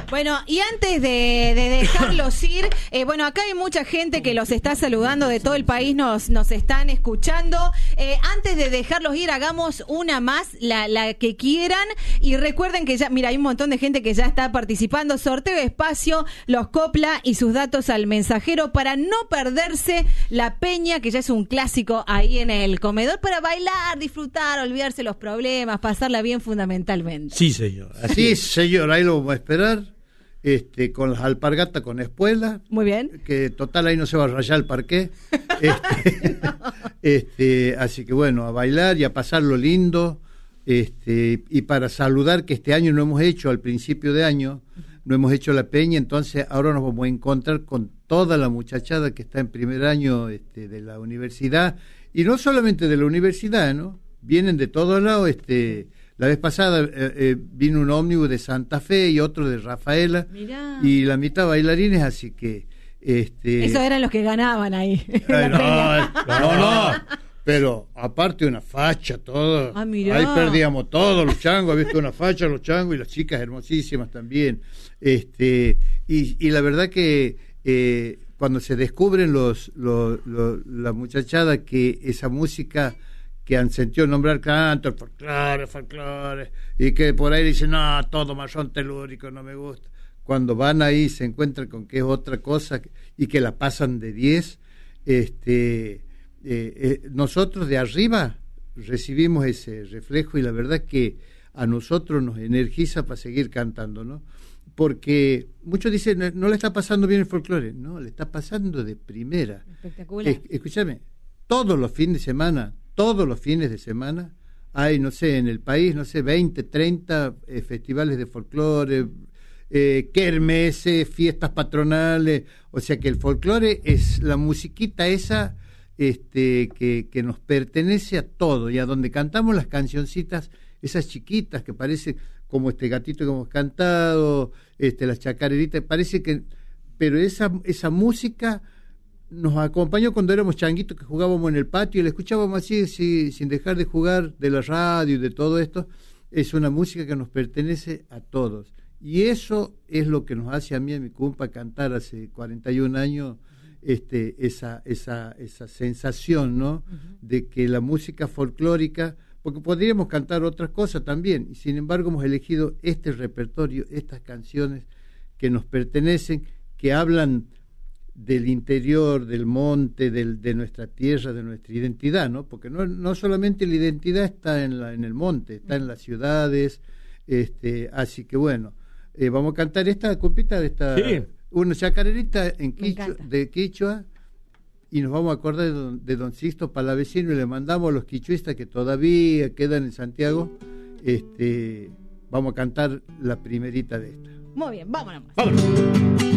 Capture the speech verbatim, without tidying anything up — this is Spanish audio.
Bueno, y antes de, de dejarlos ir, eh, bueno, acá hay mucha gente que los está saludando de todo el país, nos, nos están escuchando. Eh, antes de dejarlos ir, hagamos una más, la, la que quieran. Y recuerden que ya, mira, hay un montón de gente que ya está participando. Sorteo de espacio, los Copla y sus datos al mensajero para no perderse la peña, que ya es un clásico ahí en el comedor, para bailar, disfrutar, olvidarse los problemas, pasarla bien fundamentalmente. Sí, señor. Así sí, señor, ahí lo vamos a esperar. Este, con las alpargatas con espuela. Muy bien. Que total ahí no se va a rayar el parqué. este, no. este, así que bueno, a bailar y a pasarlo lindo. Este, y para saludar que este año no hemos hecho, al principio de año, no hemos hecho la peña, entonces ahora nos vamos a encontrar con toda la muchachada que está en primer año este, de la universidad, y no solamente de la universidad, ¿no? Vienen de todos lados. Este, la vez pasada eh, eh, vino un ómnibus de Santa Fe y otro de Rafaela. Mirá. Y la mitad bailarines, así que este esos eran los que ganaban ahí. Ay, no, no, no, pero aparte una facha, todo. Ah, mirá. Ahí perdíamos todos los changos, había una facha, los changos y las chicas hermosísimas también. Este y, y la verdad que eh, cuando se descubren los, los, los la muchachada que esa música que han sentido nombrar canto, el folclore, folclore, y que por ahí dicen, no, todo marrón telúrico, no me gusta. Cuando van ahí se encuentran con que es otra cosa y que la pasan de diez. Este, eh, eh, nosotros de arriba recibimos ese reflejo y la verdad que a nosotros nos energiza para seguir cantando, ¿no? Porque muchos dicen, no, no le está pasando bien el folclore, no, le está pasando de primera. Espectacular. Es, escúchame, todos los fines de semana, todos los fines de semana hay, no sé, en el país, no sé, veinte, treinta eh, festivales de folclore, eh, kermeses, fiestas patronales, o sea que el folclore es la musiquita esa este, que, que nos pertenece a todo, y a donde cantamos las cancioncitas, esas chiquitas que parecen como este gatito que hemos cantado, este, las chacareritas, parece que, pero esa, esa música nos acompañó cuando éramos changuitos, que jugábamos en el patio y la escuchábamos así, así, sin dejar de jugar, de la radio y de todo esto. Es una música que nos pertenece a todos, y eso es lo que nos hace a mí, a mi compa, cantar hace cuarenta y un años, este, esa, esa, esa sensación, ¿no? Uh-huh. De que la música folclórica, porque podríamos cantar otras cosas también, y sin embargo hemos elegido este repertorio, estas canciones que nos pertenecen, que hablan del interior, del monte, del, de nuestra tierra, de nuestra identidad, ¿no? Porque no, no solamente la identidad está en, la, en el monte, está en las ciudades, este, así que bueno, eh, vamos a cantar esta, compita, de esta, sí. Una chacarerita en quichua, de quichua, y nos vamos a acordar de don, de don Sixto Palavecino, y le mandamos a los quichuistas que todavía quedan en Santiago, este, vamos a cantar la primerita de esta. Muy bien, vámonos. Vámonos.